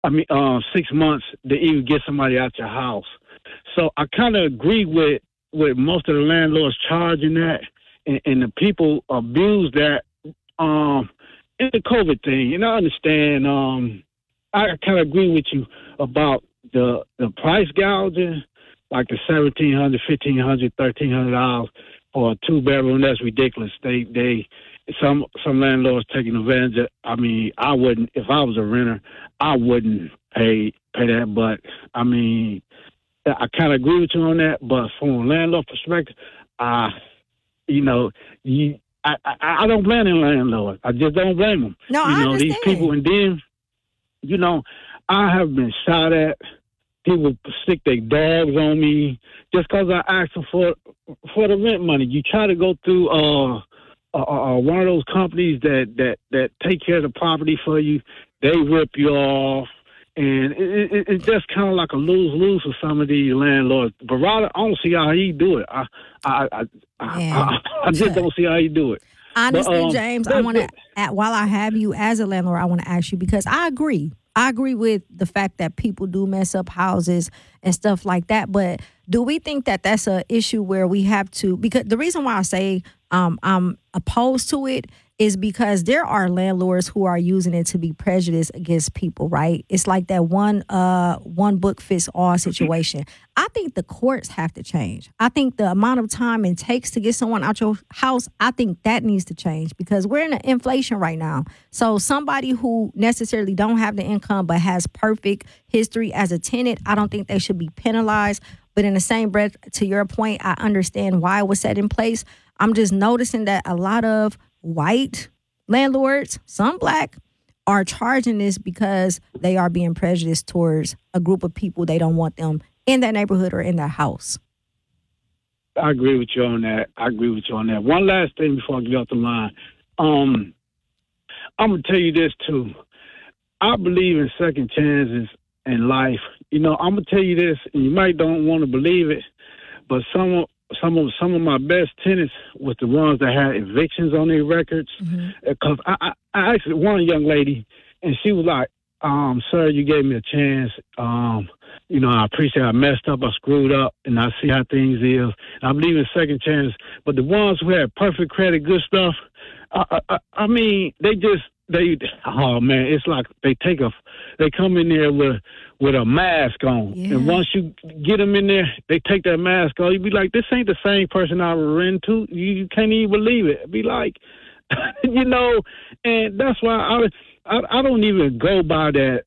6 months to even get somebody out your house. So I kind of agree with most of the landlords charging that, and the people abuse that. It's the COVID thing, and I understand. I kind of agree with you about the price gouging, like the $1,700, $1,500, $1,300 for a 2-bedroom. That's ridiculous. Some landlords taking advantage of. I mean, I wouldn't, if I was a renter, I wouldn't pay that. But I mean, I kind of agree with you on that. But from a landlord perspective, you know, I don't blame the landlord. I just don't blame them. No, I understand. These people, and then, I have been shot at. People stick their dogs on me just because I asked them for the rent money. You try to go through one of those companies that take care of the property for you. They rip you off, and it's just kind of like a lose-lose for some of these landlords. But rather, I don't see how he do it. I just don't see how he do it. Honestly, James, I want to, while I have you as a landlord, I want to ask you, because I agree. I agree with the fact that people do mess up houses and stuff like that. But do we think that that's an issue where we have to, because the reason why I say I'm opposed to it is because there are landlords who are using it to be prejudiced against people, right? It's like that one book fits all situation. I think the courts have to change. I think the amount of time it takes to get someone out your house, I think that needs to change, because we're in an inflation right now. So somebody who necessarily don't have the income but has perfect history as a tenant, I don't think they should be penalized. But in the same breath, to your point, I understand why it was set in place. I'm just noticing that a lot of white landlords, some black, are charging this because they are being prejudiced towards a group of people. They don't want them in that neighborhood or in that house. I agree with you on that. One last thing before I get off the line. I'm going to tell you this, too. I believe in second chances in life. I'm going to tell you this, and you might don't want to believe it, but some of my best tenants was the ones that had evictions on their records. Because I actually, one young lady, and she was like, sir, you gave me a chance. I appreciate I messed up, I screwed up, and I see how things is. I believe in second chances. But the ones who had perfect credit, good stuff, I mean, oh man, it's like they come in there with a mask on. Yeah. And once you get them in there, they take that mask off. You be like, this ain't the same person I ran to. You can't even believe it. Be like, and that's why I don't even go by that.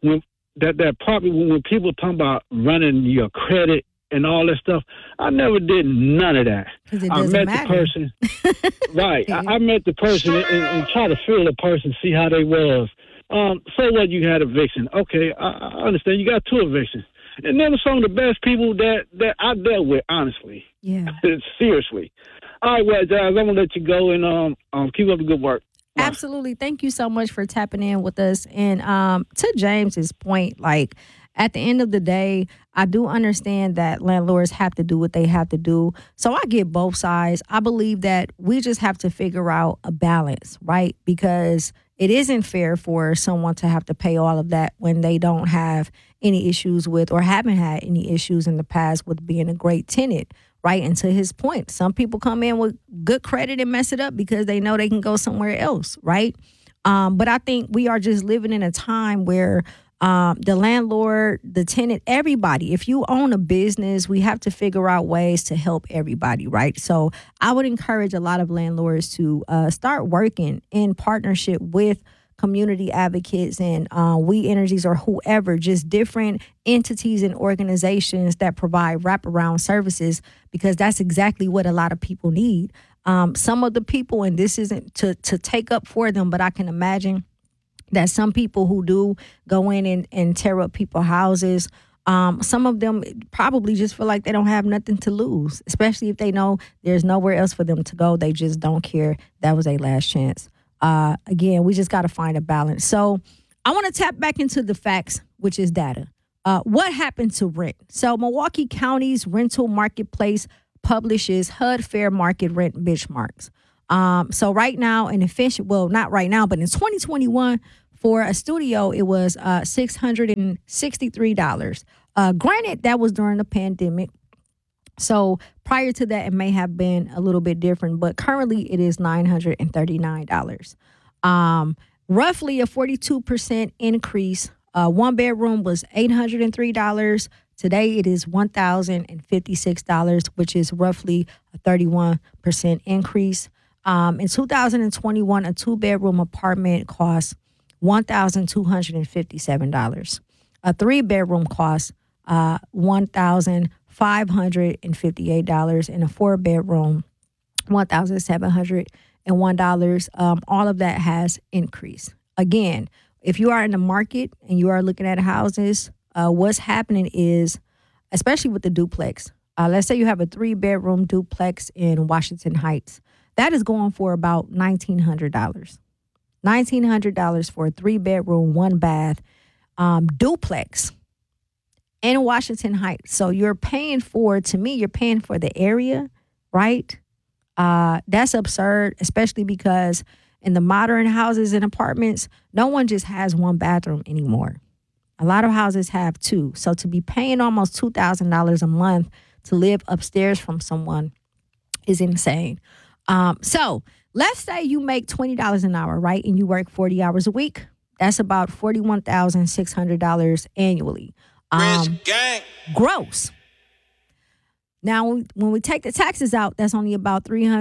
That probably when people talk about running your credit and all that stuff, I never did none of that. I met the person. Right. I met the person and try to feel the person, see how they was. So what, you had eviction. Okay, I understand. You got 2 evictions. And then some of the best people that I dealt with, honestly. Yeah. Seriously. All right, well, guys, I'm going to let you go and keep up the good work. Bye. Absolutely. Thank you so much for tapping in with us. And to James's point, like, at the end of the day, I do understand that landlords have to do what they have to do. So I get both sides. I believe that we just have to figure out a balance, right? Because it isn't fair for someone to have to pay all of that when they don't have any issues with or haven't had any issues in the past with being a great tenant, right? And to his point, some people come in with good credit and mess it up because they know they can go somewhere else, right? But I think we are just living in a time where the landlord, the tenant, everybody, if you own a business, we have to figure out ways to help everybody, right? So I would encourage a lot of landlords to start working in partnership with community advocates and We Energies or whoever, just different entities and organizations that provide wraparound services, because that's exactly what a lot of people need. Some of the people, and this isn't to take up for them, but I can imagine that some people who do go in and tear up people's houses, some of them probably just feel like they don't have nothing to lose, especially if they know there's nowhere else for them to go. They just don't care. That was their last chance. Again, we just got to find a balance. So I want to tap back into the facts, which is data. What happened to rent? So Milwaukee County's rental marketplace publishes HUD fair market rent benchmarks. So right now, not right now, but in 2021, For a studio, it was $663. Granted, that was during the pandemic. So prior to that, it may have been a little bit different, but currently it is $939. Roughly a 42% increase. One bedroom was $803. Today it is $1,056, which is roughly a 31% increase. In 2021, a two-bedroom apartment cost $1,257. A three-bedroom cost $1,558, and a four-bedroom $1,701. All of that has increased. Again, if you are in the market and you are looking at houses, what's happening is, especially with the duplex, let's say you have a three-bedroom duplex in Washington Heights. That is going for about $1,900. $1,900 for a three-bedroom, one-bath duplex in Washington Heights. So you're paying for the area, right? That's absurd, especially because in the modern houses and apartments, no one just has one bathroom anymore. A lot of houses have two. So to be paying almost $2,000 a month to live upstairs from someone is insane. So let's say you make $20 an hour, right? And you work 40 hours a week. That's about $41,600 annually. Gross. Now, when we take the taxes out, that's only about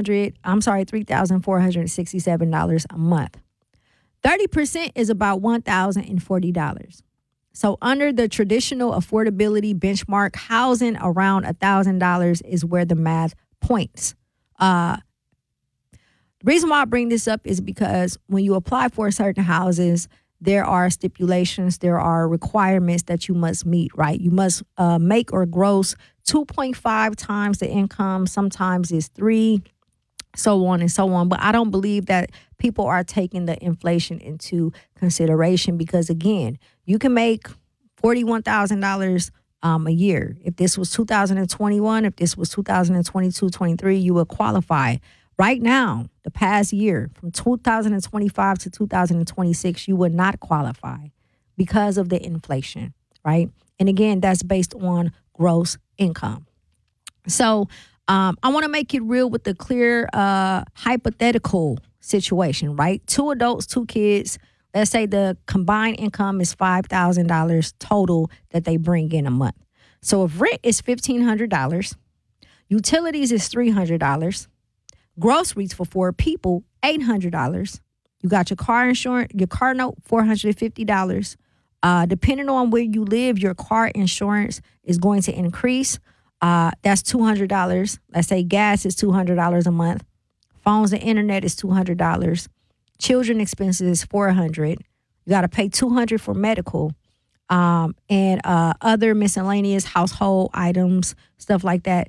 $3,467 a month. 30% is about $1,040. So under the traditional affordability benchmark, housing around $1,000 is where the math points. The reason why I bring this up is because when you apply for certain houses, there are stipulations, there are requirements that you must meet, right? You must make or gross 2.5 times the income. Sometimes it's 3, so on and so on. But I don't believe that people are taking the inflation into consideration because, again, you can make $41,000 a year. If this was 2021, if this was 2022, 23, you would qualify. Right now, the past year, from 2025 to 2026, you would not qualify because of the inflation, right? And again, that's based on gross income. So I want to make it real with the clear hypothetical situation, right? 2 adults, 2 kids. Let's say the combined income is $5,000 total that they bring in a month. So if rent is $1,500, utilities is $300, groceries for 4 people, $800. You got your car insurance, your car note, $450. Depending on where you live, your car insurance is going to increase. That's $200. Let's say gas is $200 a month. Phones and internet is $200. Children expenses is $400. You got to pay $200 for medical, and other miscellaneous household items, stuff like that,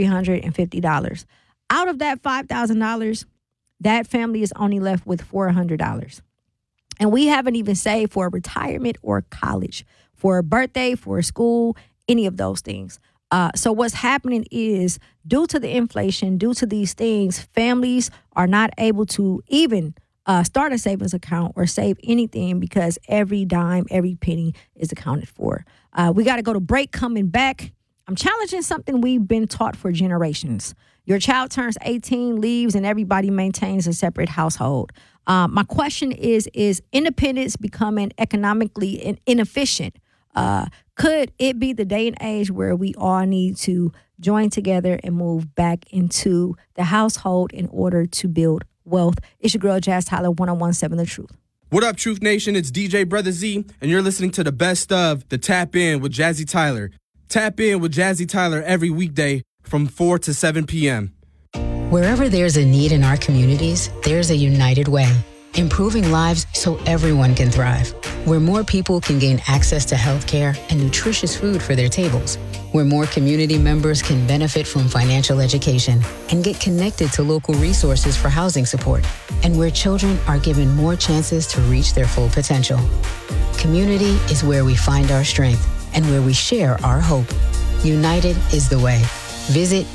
$350. Out of that $5,000, that family is only left with $400. And we haven't even saved for retirement or college, for a birthday, for a school, any of those things. So what's happening is, due to the inflation, due to these things, families are not able to even start a savings account or save anything because every dime, every penny is accounted for. We got to go to break. Coming back, I'm challenging something we've been taught for generations. Your child turns 18, leaves, and everybody maintains a separate household. My question is independence becoming economically inefficient? Could it be the day and age where we all need to join together and move back into the household in order to build wealth? It's your girl, Jazz Tyler, 101.7 The Truth. What up, Truth Nation? It's DJ Brother Z, and you're listening to the best of the Tap In with Jazzy Tyler. Tap in with Jazzy Tyler every weekday from 4 to 7 p.m. Wherever there's a need in our communities, there's a United Way. Improving lives so everyone can thrive. Where more people can gain access to healthcare and nutritious food for their tables. Where more community members can benefit from financial education and get connected to local resources for housing support. And where children are given more chances to reach their full potential. Community is where we find our strength and where we share our hope. United is the way. Visit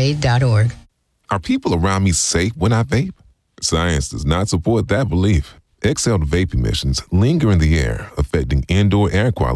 UnitedWay.org. Are people around me safe when I vape? Science does not support that belief. Exhaled vape emissions linger in the air, affecting indoor air quality